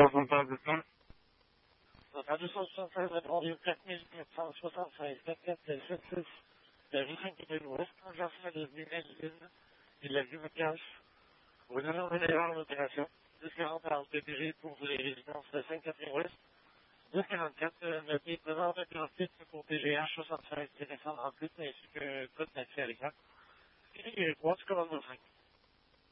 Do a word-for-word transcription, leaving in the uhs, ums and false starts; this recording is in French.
soixante-treize, c'est ça? Enfin, deux cent soixante-treize, répondu quatre mille quatre cent soixante-treize, quatre quatre sept six, la rue de l'Ouest, conversion de Villeneuve, il a vu votre gage. Vous allez en aller l'opération. deux quarante par P P G pour les résidences de Sainte-Catherine-Ouest. deux quarante-quatre, notez devant votre ensuite pour T G H soixante-treize, téléphone en plus, ainsi que code d'accès à l'écran. Et trois, tu commandes cinq.